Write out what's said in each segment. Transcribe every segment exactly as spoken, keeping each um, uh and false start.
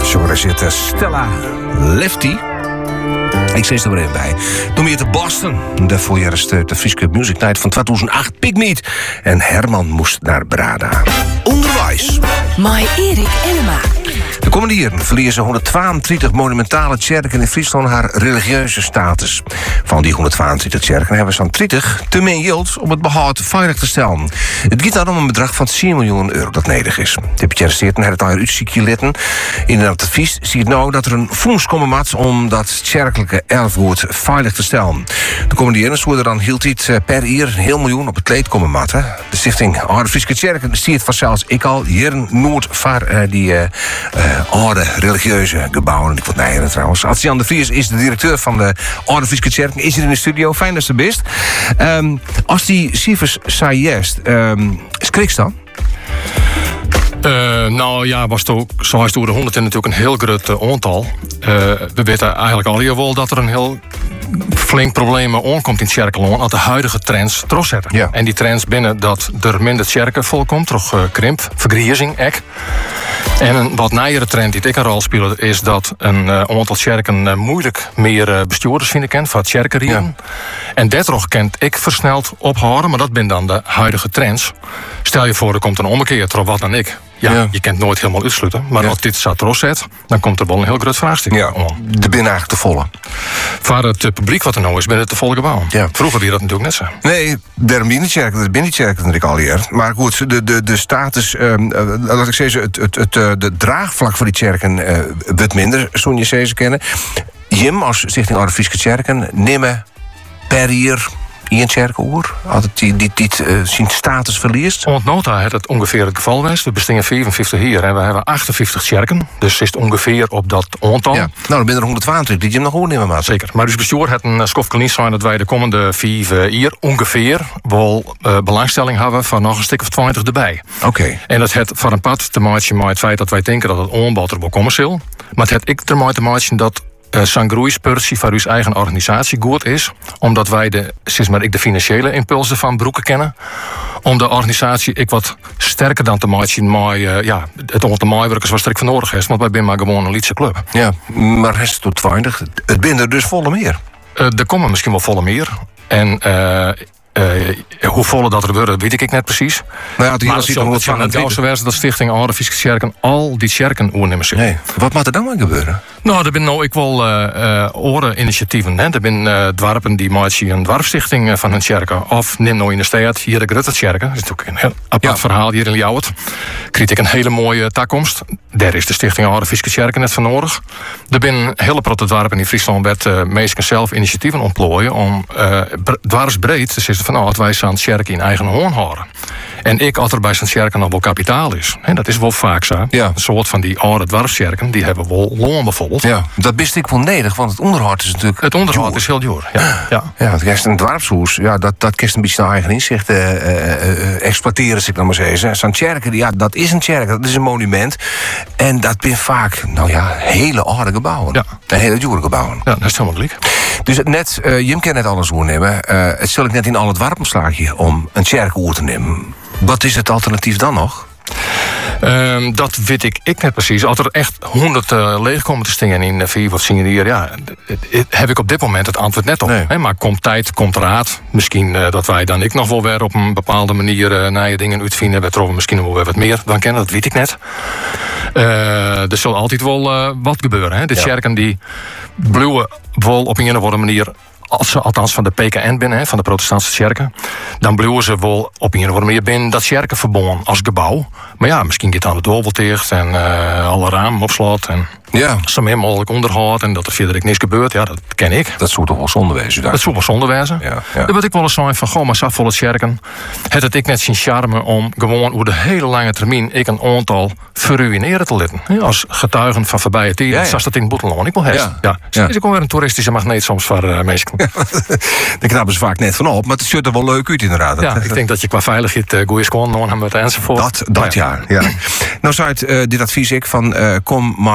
Zo, daar zit Stella Lefty. Ik zit er weer even bij. Noem je het de Boston. Daarvoor is de, de Friese Music Night van tweeduizend acht Pigmeat. En Herman moest naar Brada. Onderwijs. Mai Erik Elema. De komende jaren verliezen honderdtweeëntwintig monumentale kerken in Friesland haar religieuze status. Van die honderdtweeëntwintig kerken hebben zo'n twintig te min geld om het behoud veilig te stellen. Het gaat dan om een bedrag van tien miljoen euro dat nodig is. De gearresteerden hebben het al uitziekje litten. In het advies ziet nou dat er een fonds komen moet om dat kerkelijke erfgoed veilig te stellen. De komende jaren zullen er dan hield iets per jaar een heel miljoen op het kleed komen moet. De stichting Oude Friese Kerken stiert vanzelfs ik al jaren nooit voor uh, die uh, uh, oude religieuze gebouwen. Ik word nijeren trouwens. Adriaan de Vries is de directeur van de Oude Friese Kerken. Is hier in de studio. Fijn dat ze best. Um, als die cijfers zei juist, um, schrik dan? Uh, nou ja, was het ook, zoals door de honderd natuurlijk een heel groot uh, aantal. Uh, we weten eigenlijk al hier wel dat er een heel flink probleem aankomt in het Tjerkeloon als de huidige trends terugzetten. Ja. En die trends binnen dat er minder tjerken volkomt, terug uh, krimp, vergrijzing, ek. En een wat nijere trend die ik een rol speel is dat een uh, aantal tjerken uh, moeilijk meer uh, bestuurders vinden kent van het tjerkenrieren. Ja. En dat kent ik versneld ophouden, maar dat zijn dan de huidige trends. Stel je voor, er komt een ommekeer terug wat dan ik. Ja, ja, je kent nooit helemaal uitsluiten. Maar ja. als dit staat terugzet, dan komt er wel een heel groot vraagstuk. Ja, de binnen eigenlijk te volle. Voor het publiek wat er nou is, binnen het te volle gebouw. Ja. Vroeger weer dat natuurlijk net zo. Nee, daarom binnencherken, dat binnencherken natuurlijk al hier. Maar goed, de, de, de status, um, uh, laat ik zeggen, het, het, het, uh, de draagvlak voor die kerken uh, wat minder, zo'n je ze kennen. Jim, als Stichting Oude Friese Kerken, nemen per jaar in Tjerkenoer, als het die, die, die uh, zijn status verliest? Want nota heeft het ongeveer het geval geweest. We bestingen vierenvijftig hier en we hebben achtenvijftig tjerken. Dus is het ongeveer op dat aantal. Ja. Nou, dan ben er honderdtwintig die je hem nog goed nemen maat. Zeker. Maar dus bestuur het een skofkelnies zijn dat wij de komende vier jaar ongeveer wel uh, belangstelling hebben van nog een stuk of twintig erbij. Oké. Okay. En dat het van een pad te maken met het feit dat wij denken dat het aanbod er wel commercieel. Maar het ik er te maken dat Uh, zijn groeispurtie van uw eigen organisatie goed is. Omdat wij de, sinds maar ik de financiële impulsen van broeken kennen. Om de organisatie ik wat sterker dan te maken met uh, ja, het aantal maaiwerkers was er ik van nodig is. Want wij zijn maar gewoon een liedse club. Ja, maar het is tot twintig. Het binnen dus volle meer. Uh, er komen misschien wel volle meer. En uh, Uh, hoe volle dat er worden, weet ik net precies. Nou ja, die maar het is het jouwse wijze dat Stichting Oude Friese Kerken al die kerken oornemen zullen. Nee. Wat moet er dan maar gebeuren? Nou, er zijn nou ik wel uh, uh, oren-initiatieven. Hè. Er zijn uh, dwarpen die maken een dwarfstichting uh, van hun kerken. Of neem nou in de stad, hier de Grutte Kerken. Dat is natuurlijk een heel apart ja. verhaal hier in Ljouwert. Kreeg ik een hele mooie takkomst. Daar is de Stichting Oude Friese Kerken net van nodig. Er zijn hele protte dwarpen in Friesland werd uh, meesten zelf initiatieven ontplooien om uh, dwarsbreed te zitten van nou, wij zijn kerken in eigen hoorn houden. En ik, als er bij zijn kerken nog wel kapitaal is. En dat is wel vaak zo. Ja. Een soort van die oude dwarfskerken, die hebben wel loon bijvoorbeeld. Ja, dat wist ik wel nodig, want het onderhoud is natuurlijk... Het onderhoud duur. is heel duur, ja. Ja, ja het is een dwarfshoes, ja, dat, dat kist een beetje naar eigen inzicht uh, uh, uh, exploiteren, zeg ik nou maar zeggen. Zo'n kerken, ja, dat is een kerk, dat is een monument. En dat zijn vaak, nou ja, hele oude gebouwen. Ja. En hele dure gebouwen. Ja, dat is helemaal gelijk. Dus het net, uh, Jim kan net alles doornemen. Uh, het zal ik net in al het warp slaagje om een kerk oer te nemen. Wat is het alternatief dan nog? Um, dat weet ik, ik net precies. Als er echt honderd uh, leeg komen te stingen in uh, vier wat zien hier, ja, het, het, heb ik op dit moment het antwoord net op. Nee. Hè, maar komt tijd, komt raad. Misschien uh, dat wij dan ik nog wel weer op een bepaalde manier uh, naar je dingen uitvinden. We troffen misschien wel weer wat meer dan kennen, dat weet ik net. Uh, er zal altijd wel uh, wat gebeuren. Hè. De ja. kerken die bluwen wel op een of andere manier, als ze althans van de P K N binnen, hè, van de protestantse kerken, dan blijven ze wel op een of andere manier binnen dat kerkenverbond als gebouw. Maar ja, misschien gaat dan het doel dicht en uh, alle ramen op slot en ja. zo min mogelijk onderhoud en dat er verder niks gebeurt. Ja, dat ken ik. Dat zou toch wel zonde wezen? Dat zou wel zonde wezen. Ja, ja. Dan wil ik wel eens zijn van, goh, maar zo volle kerken. Het het ik net zijn charme om gewoon over de hele lange termijn ik een aantal verruineren te laten. Ja, als getuigen van voorbije tijden, ja, ja. zoals dat in Boeteloon ik wel heeft. Ja. Ja. Ja. Is ook wel weer een toeristische magneet soms voor uh, mensen. Ja, daar knappen ze vaak net van op, maar het ziet er wel leuk uit inderdaad. Ja, ik denk dat je qua veiligheid uh, goeie scoren nog hebben enzovoort. Dat, dat ja. ja. Nou, zou het uh, dit advies ik van uh, kom maar een, een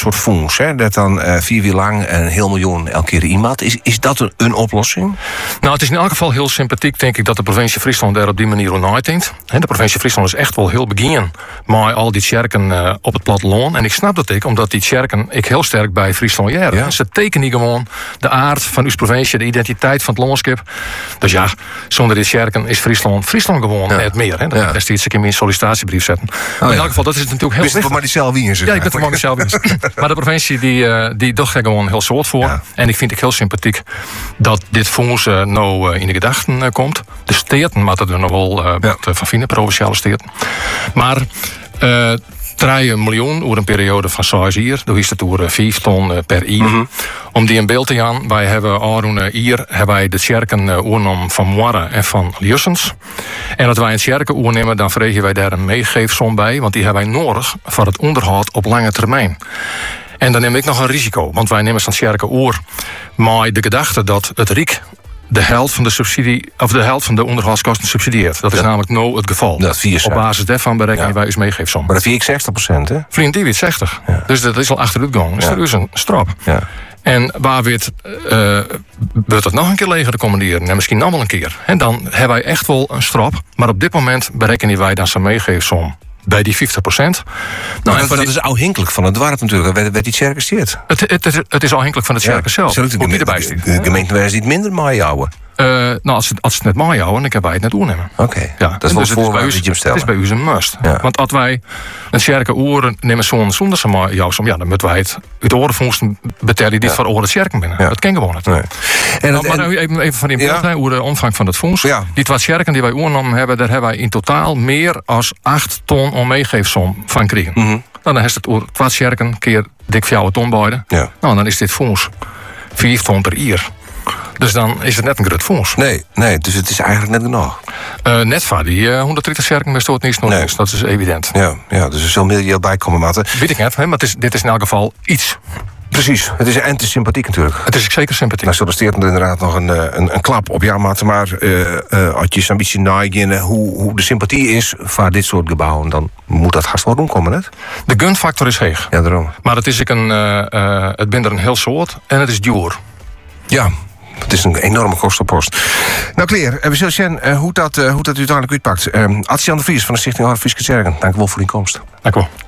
soort fonds, hè, dat dan uh, vier jaar lang een heel miljoen elke keer iemand. Is, is dat een, een oplossing? Nou, het is in elk geval heel sympathiek, denk ik, dat de provincie Friesland daar op die manier over nadenkt. De provincie Friesland is echt wel heel begin met al die tjerken uh, op het platteland. En ik snap dat ik, omdat die tjerken ik heel sterk bij Friesland jaren. Ja. Ze tekenen gewoon de aard van uw provincie, de identiteit van het landschap. Dus ja, zonder die tjerken is Friesland Friesland gewoon ja. net meer. Hè. Dat ja. steeds in mijn sollicitatiebrief zetten. Oh, maar in elk geval, dat is natuurlijk heel wichtig. Maar die Selwiens. Ja, ik ben er maar Selwiens. Maar de provincie die, uh, die dacht er gewoon heel soort voor. Ja. En ik vind het heel sympathiek dat dit fonds uh, nou uh, in de gedachten uh, komt. De steden, maar dat er nog wel uh, ja. wat uh, van vinden, provinciale steden. Maar uh, drie miljoen over een periode van zes jaar. Dan is het door vijf ton uh, per jaar. Mm-hmm. Om die in beeld te gaan, wij hebben al hier hebben wij de tjerken uh, oornom van Moire en van Jussens. En dat wij een tjerken oornemen, dan vregen wij daar een meegeefsom bij, want die hebben wij nodig voor het onderhoud op lange termijn. En dan neem ik nog een risico, want wij nemen zo'n tjerken oor, maar de gedachte dat het Rijk de helft van de subsidie of de helft van de onderhoudskosten subsidieert. Dat is ja. namelijk nou het geval. Dat op basis daarvan berekenen ja. wij eens meegeefsom. Maar dat vind ik zestig procent, hè? Vriend, die weet zestig. Ja. Dus dat is al achteruitgang. Dus ja. dat is een strop. Ja. En waar wordt uh, wordt het nog een keer leger te commanderen? En misschien nog wel een keer. En dan hebben wij echt wel een strop. Maar op dit moment berekenen wij dan zijn meegeefsom bij die vijftig procent. Nou, en dat die, is afhankelijk van het dorp natuurlijk. Werd die tjerken steert? Het, het, het, het is afhankelijk van het tjerken ja, zelf. De, de, de gemeente was niet minder mooi houden. Uh, nou, als het, als het net mooi houden, dan kunnen wij het net doornemen. Oké, okay. ja, dat is wel dus voor dat je hem stellen. Het is bij u een must. Ja. Want als wij een tjerken oren nemen zonder zonder ze mooi jouw, ja, dan moeten wij het uit de orenfonds betalen die dit ja. voor oren tjerken binnen. Ja. Dat ken gewoon het. Nee. En nou, het, maar en, even, even van die ja. over de omvang van het fonds. Ja. Die twee tjerken die wij oornomen hebben, daar hebben wij in totaal meer dan acht ton om meegeefsom van gekregen. Mm-hmm. Nou, dan is het oor twee tjerken keer dik vier ton beide. Ja. Nou, dan is dit fonds vier ton per jaar. Dus dan is het net een groot fonds. Nee, nee, dus het is eigenlijk net genoeg. Uh, net van die uh, honderddertig tjerken best het niet nog nee. is. Dat is evident. Ja, ja, dus er zal miljard bij komen, Matten. Weet ik net, hè, maar het is, dit is in elk geval iets. Precies, het is, en het is sympathiek natuurlijk. Het is zeker sympathiek. Nou, solliciteert inderdaad nog een, een, een klap op. Ja, Matten, maar uh, uh, als je een beetje naaien hoe, hoe de sympathie is voor dit soort gebouwen, dan moet dat gast wel doen komen, net? De gunfactor is heeg. Ja, daarom. Maar het is ik een, uh, uh, het ben er een heel soort en het is duur. Ja. Het is een enorme kostenpost. Nou, Claire, we zullen zien uh, hoe dat, uh, hoe dat u uiteindelijk uitpakt. Uh, Adriaan de Vries van de Stichting Harde Friese Tjerken. Dank u wel voor uw komst. Dank u wel.